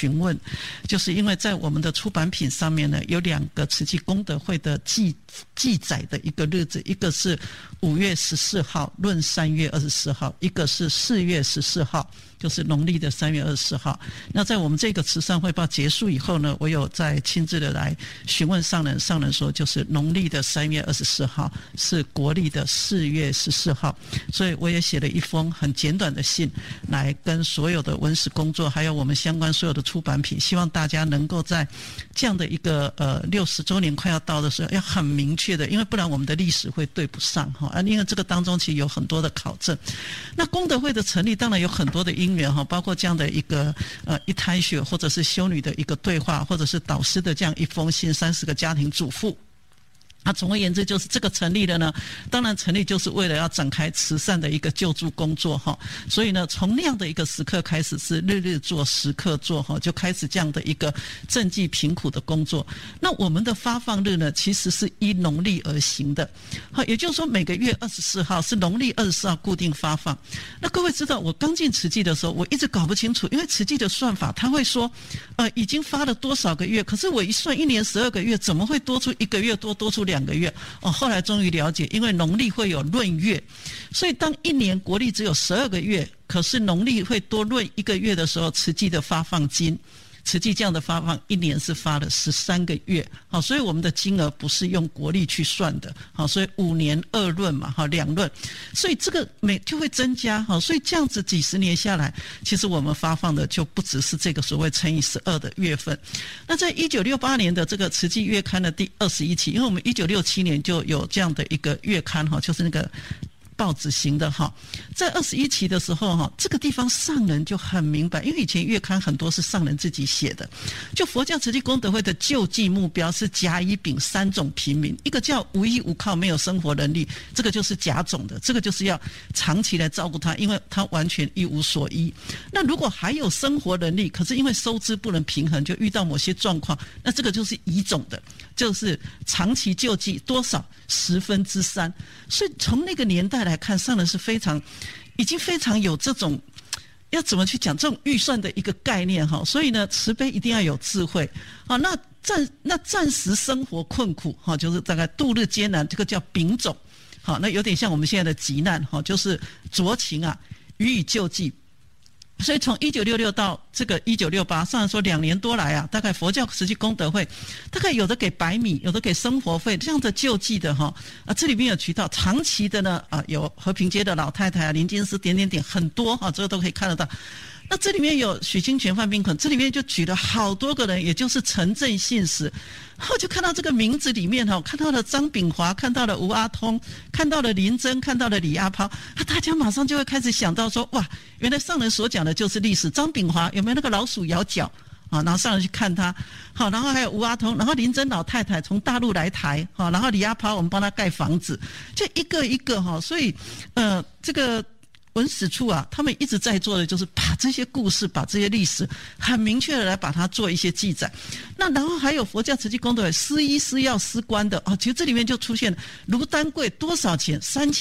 询问，就是因为在我们的出版品上面呢，有2个慈济功德会的记载的一个日子，一个是5月14号闰3月24号，一个是4月14号，就是农历的3月24号。那在我们这个慈善汇报结束以后呢，我有在亲自的来询问上人，上人说就是农历的3月24号是国历的4月14号，所以我也写了一封很简短的信来跟所有的文史工作还有我们相关所有的出版品，希望大家能够在这样的一个60周年快要到的时候要很明确的，因为不然我们的历史会对不上因为这个当中其实有很多的考证。那功德会的成立当然有很多的因缘包括这样的一个一滩血，或者是修女的一个对话，或者是导师的这样一封信，30个家庭主妇。总而言之，就是这个成立了呢，当然成立就是为了要展开慈善的一个救助工作所以呢，从那样的一个时刻开始，是日日做时刻做就开始这样的一个赈济贫苦的工作。那我们的发放日呢，其实是依农历而行的也就是说每个月24号是农历24号固定发放。那各位知道，我刚进慈济的时候，我一直搞不清楚，因为慈济的算法他会说已经发了多少个月，可是我一算1年12个月，怎么会多出1个月多出2个月后来终于了解，因为农历会有闰月，所以当1年国历只有12个月，可是农历会多闰1个月的时候，慈济的发放金，慈济这样的发放1年是发了13个月所以我们的金额不是用国历去算的所以5年2闰嘛2闰，所以这个就会增加所以这样子几十年下来，其实我们发放的就不只是这个所谓乘以12的月份。那在1968年的这个慈济月刊的第21期，因为我们1967年就有这样的一个月刊就是那个报纸型的在21期的时候这个地方上人就很明白，因为以前月刊很多是上人自己写的，就佛教慈济功德会的救济目标是甲乙丙3种平民，一个叫无依无靠没有生活能力，这个就是甲种的，这个就是要长期来照顾他，因为他完全一无所依。那如果还有生活能力，可是因为收支不能平衡，就遇到某些状况，那这个就是乙种的，就是长期救济多少3/10。所以从那个年代来看，上人是已经非常有这种要怎么去讲这种预算的一个概念所以呢，慈悲一定要有智慧那暂时生活困苦就是大概度日艰难，这个叫丙种那有点像我们现在的急难就是酌情予以救济。所以从1966到这个1968，上人说2年多来大概佛教慈济功德会大概有的给白米，有的给生活费，这样的救济的这里面有渠道，长期的呢有和平街的老太太林金丝点很多这个都可以看得到。那这里面有许清泉、范宾肯，这里面就举了好多个人，也就是陈正信使，然后就看到这个名字里面看到了张炳华，看到了吴阿通，看到了林珍，看到了李阿抛，大家马上就会开始想到说，哇，原来上人所讲的就是历史。张炳华有没有那个老鼠咬脚然后上人去看他然后还有吴阿通，然后林珍老太太从大陆来台然后李阿抛我们帮他盖房子，就一个一个所以这个文史处他们一直在做的就是把这些故事，把这些历史很明确的来把它做一些记载。那然后还有佛教慈济功德会施医施药施棺的其实这里面就出现了卢丹贵多少钱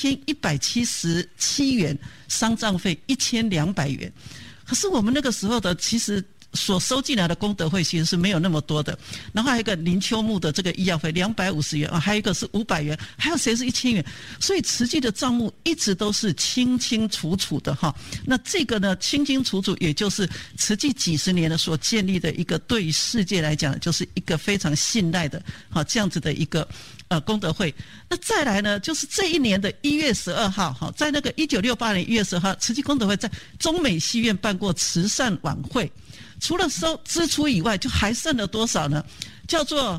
，3177元，丧葬费1200元。可是我们那个时候的其实所收进来的功德会其实是没有那么多的。然后还有一个林秋木的这个医药费250元还有一个是500元，还有谁是1000元。所以慈济的账目一直都是清清楚楚的那这个呢，清清楚楚也就是慈济几十年的所建立的一个对于世界来讲就是一个非常信赖的这样子的一个功德会。那再来呢，就是这一年的1月12号在那个1968年1月12号，慈济功德会在中美戏院办过慈善晚会，除了收支出以外，就还剩了多少呢？叫做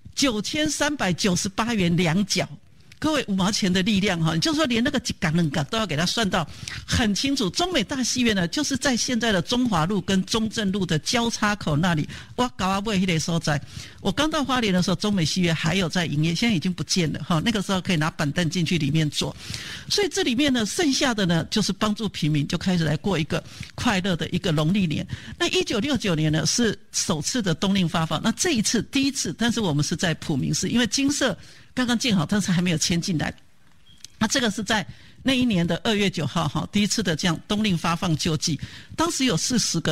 9398元2角。各位5毛钱的力量也就是说连那个几港人港都要给他算到很清楚。中美大戏院呢，就是在现在的中华路跟中正路的交叉口那里，我搞啊不那个所在。我刚到花莲的时候，中美戏院还有在营业，现在已经不见了那个时候可以拿板凳进去里面坐。所以这里面呢，剩下的呢就是帮助平民，就开始来过一个快乐的一个农历年。那1969年呢是首次的冬令发放，那这一次第一次，但是我们是在普明寺，因为金色刚刚建好，但是还没有迁进来。那这个是在那一年的2月9号哈，第一次的这样冬令发放救济，当时有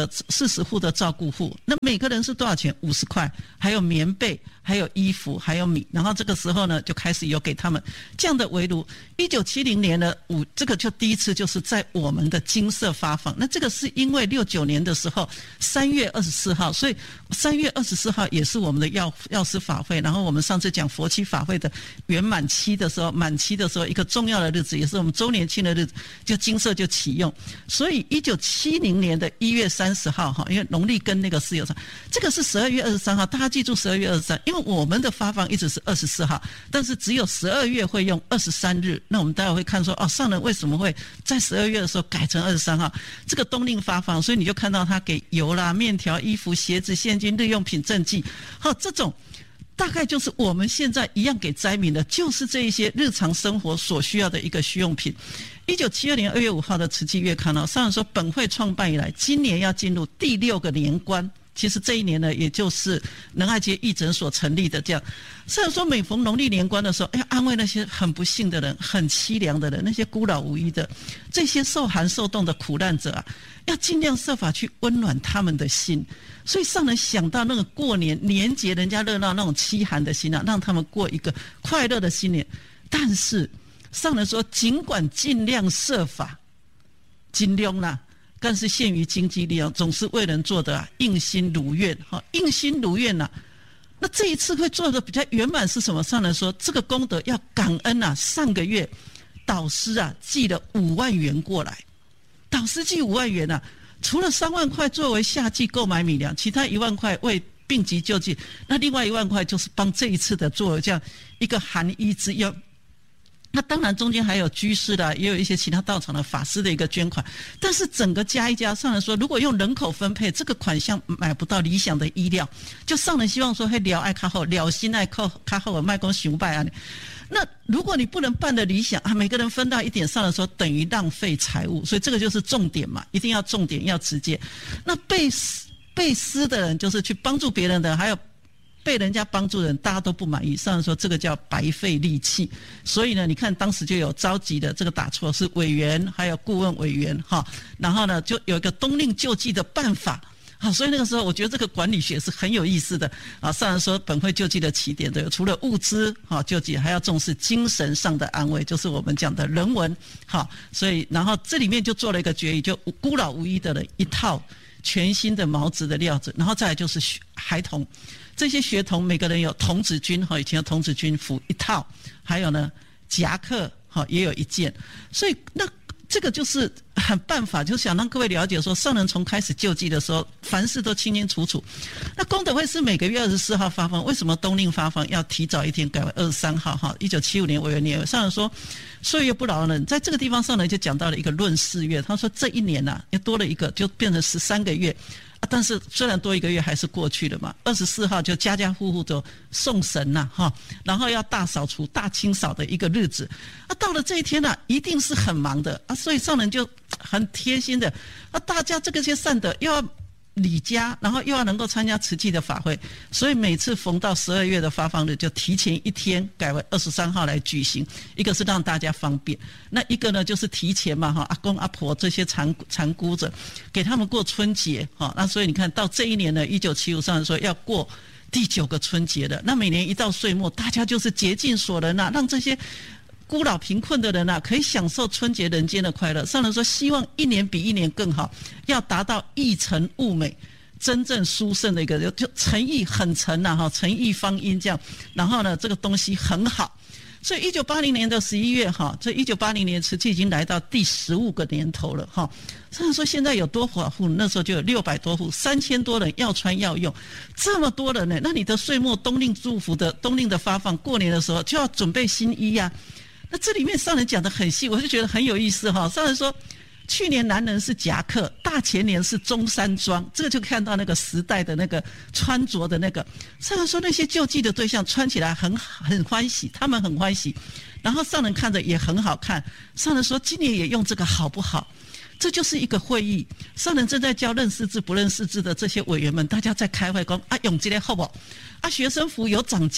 40户的照顾户，那每个人是多少钱？50块，还有棉被，还有衣服，还有米。然后这个时候呢，就开始有给他们这样的围炉。1970年的这个就第一次就是在我们的金色发放。那这个是因为69年的时候3月24号，所以3月24号也是我们的药师法会。然后我们上次讲佛七法会的圆满期的时候，满期的时候一个重要的日子，也是我们周年庆的日子，就金色就启用。所以1970年的1月30号哈，因为农历跟那个是有差，这个是12月23号，大家记住12月23，因为我们的发放一直是24号，但是只有12月会用23日。那我们待会会看说，上人为什么会在12月的时候改成23号？这个冬令发放，所以你就看到他给油啦、面条、衣服、鞋子、现金、日用品、赈济，这种。大概就是我们现在一样给灾民的，就是这一些日常生活所需要的一个需用品。1972年2月5号的慈济月刊呢，上人说本会创办以来，今年要进入第6个年关。其实这一年呢，也就是仁爱街义诊所成立的这样。虽然说每逢农历年关的时候，要安慰那些很不幸的人、很凄凉的人、那些孤老无依的、这些受寒受冻的苦难者啊，要尽量设法去温暖他们的心。所以上人想到那个过年年节人家热闹那种凄寒的心啊，让他们过一个快乐的新年。但是上人说，尽管尽量设法，尽量啦。但是限于经济力量，总是为人做的应心如愿，应心如愿呐。那这一次会做的比较圆满是什么？上人说这个功德要感恩啊，上个月导师寄了5万元过来，导师寄5万元啊，除了3万块作为夏季购买米粮，其他1万块为病急救济，那另外1万块就是帮这一次的作为这样一个寒衣之用。那当然中间还有居士啦，也有一些其他道场的法师的一个捐款，但是整个加一加，上人说如果用人口分配，这个款项买不到理想的医疗，就上人希望说会了爱较好，了心爱较好的卖公熊拜啊。那如果你不能办的理想每个人分到一点，上人说等于浪费财物，所以这个就是重点嘛，一定要重点要直接。那被施的人就是去帮助别人的，还有被人家帮助人，大家都不满意，上人说这个叫白费力气。所以呢，你看当时就有召集的这个打错是委员，还有顾问委员然后呢就有一个冬令救济的办法。所以那个时候我觉得这个管理学是很有意思的上人说本会救济的起点的除了物资救济，还要重视精神上的安慰，就是我们讲的人文所以然后这里面就做了一个决议，就孤老无依的人一套全新的毛质的料子，然后再来就是孩童，这些学童每个人有童子军以前有童子军服1套，还有呢夹克也有1件，所以那这个就是很办法，就想让各位了解说，上人从开始救济的时候，凡事都清清楚楚。那功德会是每个月24号发放，为什么冬令发放要提早一天改为23号？1975年委员年，上人说岁月不饶人，在这个地方上人就讲到了一个闰4月，他说这一年也多了一个，就变成13个月。但是虽然多1个月还是过去了嘛，24号就家家户户都送神然后要大扫除大清扫的一个日子到了这一天一定是很忙的所以上人就很贴心的大家这些善德又要礼家，然后又要能够参加慈济的法会，所以每次逢到12月的发放日就提前1天改为23号来举行，一个是让大家方便，那一个呢就是提前嘛阿公阿婆这些残孤者给他们过春节那所以你看到这一年呢1975上说要过第9个春节的，那每年一到岁末大家就是竭尽所能让这些孤老贫困的人可以享受春节人间的快乐。上人说希望一年比一年更好，要达到义诚物美真正殊胜的一个，就诚意很诚诚意方殷这样，然后呢这个东西很好。所以1980年的11月这1980年慈济已经来到第15个年头了上人说现在有多少户，那时候就有600多户，3000多人要穿要用，这么多人呢，那你的岁末冬令祝福的冬令的发放，过年的时候就要准备新衣那这里面上人讲得很细，我就觉得很有意思上人说去年男人是夹克，大前年是中山装，这个就看到那个时代的那个穿着的那个。上人说那些救济的对象穿起来很欢喜，他们很欢喜，然后上人看着也很好看。上人说今年也用这个好不好？这就是一个会议，上人正在教认识字不认识字的这些委员们，大家在开会说用这个好不好？学生服有涨价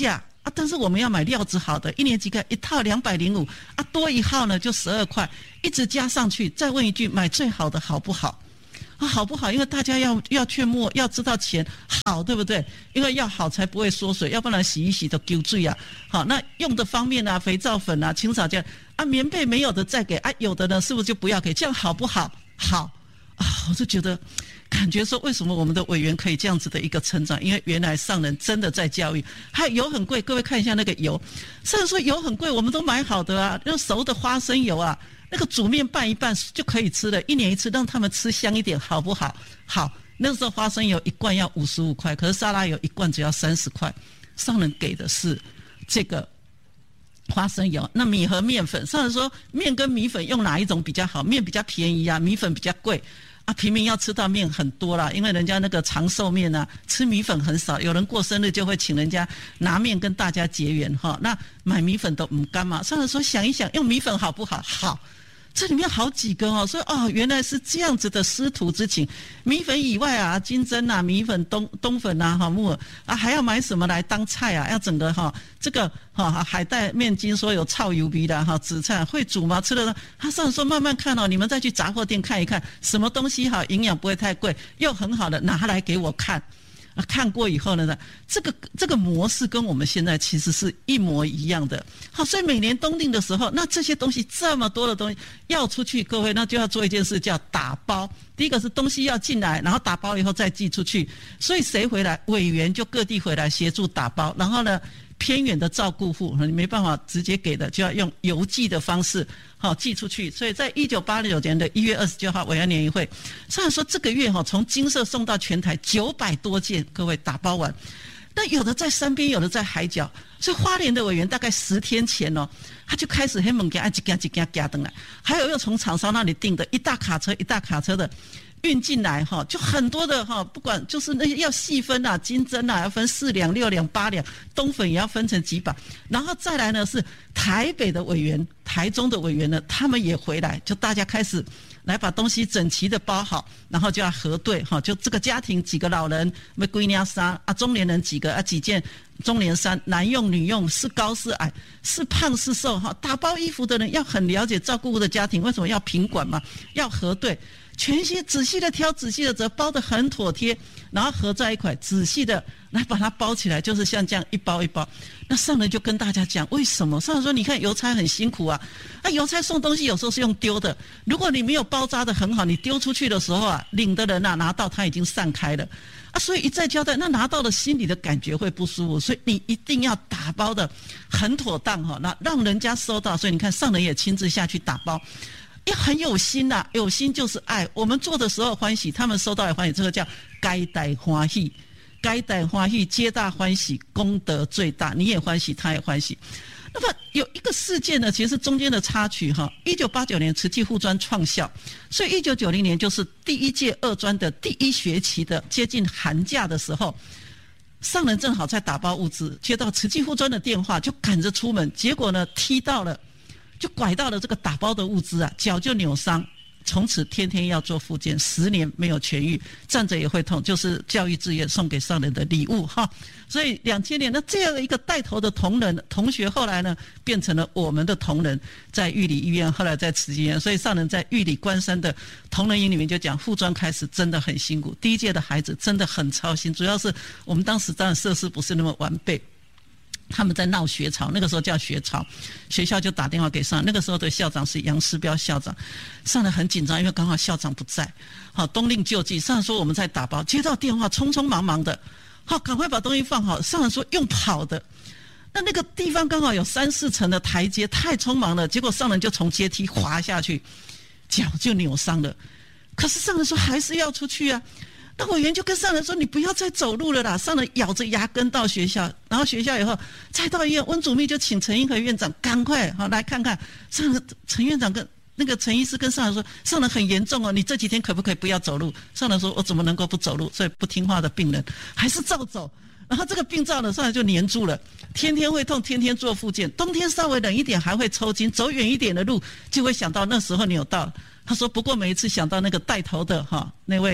啊，但是我们要买料子好的，1年级一套205啊，多1号呢就12块，一直加上去。再问一句，买最好的好不好？啊，好不好？因为大家要去摸，要知道钱好，对不对？因为要好才不会缩水，要不然洗一洗都丢水啊。好，那用的方面啊，肥皂粉啊、清扫剂啊，棉被没有的再给啊，有的呢是不是就不要给？这样好不好？好啊，我就觉得。感觉说，为什么我们的委员可以这样子的一个成长？因为原来上人真的在教育。还有油很贵，各位看一下那个油。上人说油很贵，我们都买好的啊，用熟的花生油啊，那个煮面拌一拌就可以吃了，1年1次，让他们吃香一点，好不好？好，那时候花生油1罐要55块，可是沙拉油1罐只要30块。上人给的是这个花生油。那米和面粉，上人说面跟米粉用哪一种比较好？面比较便宜啊，米粉比较贵。啊，平民要吃到面很多啦，因为人家那个长寿面啊，吃米粉很少。有人过生日就会请人家拿面跟大家结缘哈。那买米粉都唔干嘛？上人说想一想，用米粉好不好？好。这里面好几个哦，所以哦，原来是这样子的师徒之情。米粉以外啊，金针啊，米粉、冬粉啊，木耳啊，还要买什么来当菜啊？要整个这个海带面筋说有炒油皮的紫菜会煮吗？吃了呢？他上次说慢慢看哦，你们再去杂货店看一看，什么东西营养不会太贵，又很好的拿来给我看。看过以后呢，这个模式跟我们现在其实是一模一样的。好，所以每年冬令的时候，那这些东西这么多的东西要出去，各位那就要做一件事，叫打包。第一个是东西要进来，然后打包以后再寄出去。所以谁回来？委员就各地回来协助打包，然后呢，偏远的照顾户你没办法直接给的，就要用邮寄的方式寄出去。所以在1989年的1月29号委员联谊会，虽然说这个月从金色送到全台900多件，各位打包完。那有的在山边，有的在海角，所以花莲的委员大概10天前他就开始黑猛给一件夹登来，还有又从厂商那里订的一大卡车的运进来就很多的不管就是那些要细分啊，金针啊要分4两、6两、8两，冬粉也要分成几把，然后再来呢是台北的委员、台中的委员呢，他们也回来，就大家开始来把东西整齐的包好，然后就要核对就这个家庭几个老人，没归娘衫啊，中年人几个啊，几件中年衫，男用女用，是高是矮，是胖是瘦打包衣服的人要很了解照顾户的家庭，为什么要品管嘛？要核对。全些仔细的挑，仔细的折，包得很妥帖，然后合在一块，仔细的来把它包起来，就是像这样一包一包。那上人就跟大家讲为什么？上人说你看邮差很辛苦啊，邮差送东西有时候是用丢的，如果你没有包扎得很好，你丢出去的时候领的人拿到他已经散开了所以一再交代，那拿到的心里的感觉会不舒服，所以你一定要打包的很妥当那让人家收到。所以你看上人也亲自下去打包。也很有心呐，有心就是爱。我们做的时候欢喜，他们收到也欢喜，这个叫该带欢喜，该带欢喜，皆大欢喜，功德最大。你也欢喜，他也欢喜。那么有一个事件呢，其实是中间的插曲1989年慈济护专创校，所以1990年就是第1届2专的第1学期的接近寒假的时候，上人正好在打包物资，接到慈济护专的电话，就赶着出门，结果呢就拐到了这个打包的物资脚就扭伤，从此天天要做复健，10年没有痊愈，站着也会痛，就是教育志愿送给上人的礼物所以2000年，那这样的一个带头的同学，后来呢变成了我们的同仁，在玉里医院，后来在慈济医院。所以上人在玉里关山的同仁营里面就讲，护专开始真的很辛苦，第1届的孩子真的很操心，主要是我们当时当然设施不是那么完备。他们在闹学潮，那个时候叫学潮，学校就打电话给上人，那个时候的校长是杨世标校长，上人很紧张，因为刚好校长不在，冬令救济，上人说我们在打包，接到电话匆匆忙忙的，赶快把东西放好，上人说用跑的，那个地方刚好有3、4层的台阶，太匆忙了，结果上人就从阶梯滑下去，脚就扭伤了，可是上人说还是要出去啊。那委员就跟上人说：“你不要再走路了啦！”上人咬着牙根到学校，然后学校以后再到医院，温祖密就请陈英和院长赶快来看看。上人陈院长跟那个陈医师跟上人说：“上人很严重你这几天可不可以不要走路？”上人说：“我怎么能够不走路？”所以不听话的病人还是照走。然后这个病灶呢，上来就黏住了，天天会痛，天天做复健。冬天稍微冷一点还会抽筋，走远一点的路就会想到那时候扭到。他说：“不过每一次想到那个带头的那位。”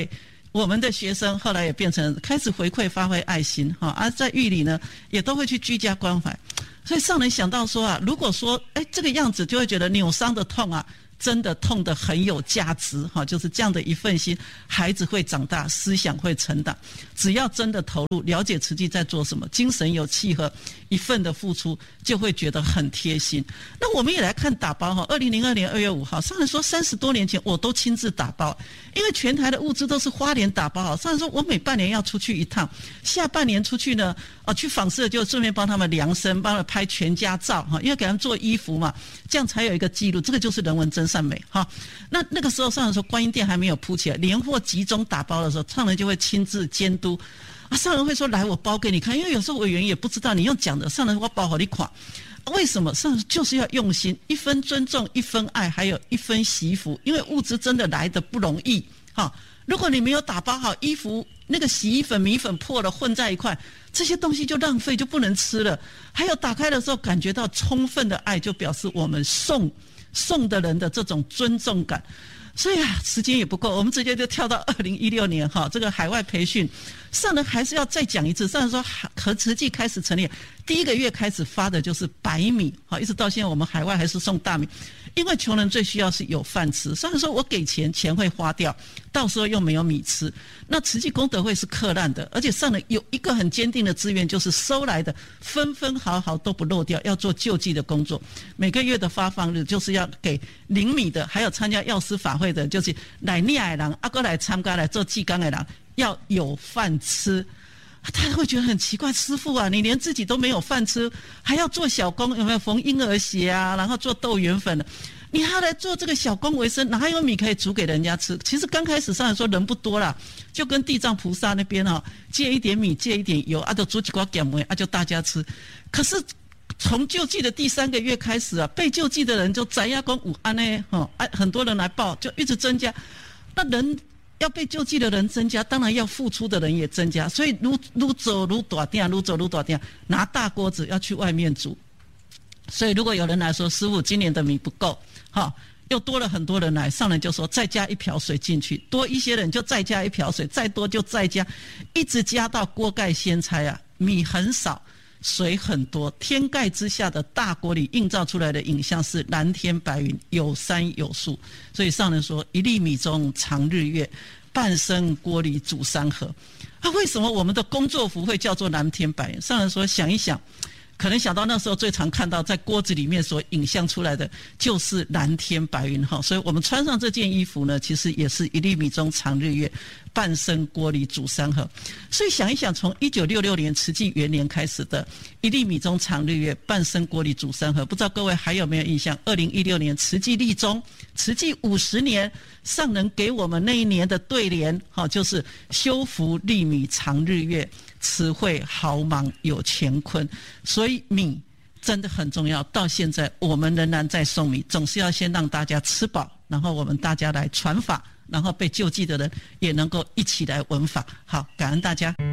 我们的学生后来也变成开始回馈发挥爱心在狱里呢也都会去居家关怀，所以上人想到说如果说这个样子就会觉得扭伤的痛真的痛得很有价值就是这样的一份心，孩子会长大，思想会成长。只要真的投入，了解慈济在做什么，精神有契合，一份的付出，就会觉得很贴心。那我们也来看打包2002年2月5号，上人说30多年前我都亲自打包，因为全台的物资都是花莲打包好。上人说我每半年要出去一趟，下半年出去呢去访视就顺便帮他们量身，帮他们拍全家照因为给他们做衣服嘛，这样才有一个记录，这个就是人文真善美那个时候上人说观音殿还没有铺起来，年货集中打包的时候，上人就会亲自监督上人会说来我包给你看，因为有时候委员也不知道，你用讲的，上人我包好你看，为什么？上人就是要用心，一分尊重，一分爱，还有一分惜福，因为物资真的来得不容易如果你没有打包好衣服，那个洗衣粉米粉破了混在一块，这些东西就浪费，就不能吃了。还有打开的时候感觉到充分的爱，就表示我们送的人的这种尊重感。所以时间也不够，我们直接就跳到2016年这个海外培训，上人还是要再讲一次。上人说和慈济开始成立第1个月开始发的就是白米一直到现在我们海外还是送大米，因为穷人最需要是有饭吃。上人说我给钱会花掉，到时候又没有米吃。那慈济功德会是克难的，而且上人有一个很坚定的志愿，就是收来的分分毫毫都不漏掉，要做救济的工作。每个月的发放日就是要给领米的，还有参加药师法会的，就是来念的人过来参加来做济公的人要有饭吃。他会觉得很奇怪，师父你连自己都没有饭吃，还要做小工，有没有缝婴儿鞋然后做豆圆粉的，你还要来做这个小工为生，哪有米可以煮给人家吃？其实刚开始上来说人不多啦，就跟地藏菩萨那边借一点米借一点油就煮几瓜咸糜就大家吃。可是从救济的第3个月开始被救济的人就宅亚公武很多人来报，就一直增加。那人要被救济的人增加，当然要付出的人也增加，所以愈走愈大点，愈走愈大点，拿大锅子要去外面煮。所以如果有人来说师父今年的米不够又多了很多人来，上人就说再加1瓢水进去，多一些人就再加1瓢水，再多就再加，一直加到锅盖掀开米很少水很多，天盖之下的大锅里映照出来的影像是蓝天白云，有山有树。所以上人说1粒米中藏日月，半生锅里煮山河。为什么我们的工作服会叫做蓝天白云？上人说想一想，可能想到那时候最常看到在锅子里面所影像出来的就是蓝天白云所以我们穿上这件衣服呢，其实也是1粒米中藏日月，半生锅里煮山河。所以想一想，从1966年慈济元年开始的1粒米中藏日月，半生锅里煮山河，不知道各位还有没有印象？2016年慈济立中，慈济50年，上人给我们那一年的对联就是修福粒米藏日月，慈惠豪芒有乾坤。所以米真的很重要，到现在我们仍然在送米，总是要先让大家吃饱，然后我们大家来传法，然后被救济的人也能够一起来闻法。好，感恩大家。